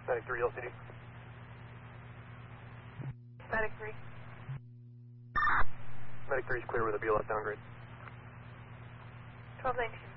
Medic 3 LCD. Medic 3. Medic 3 is clear with a BLS downgrade. 1219.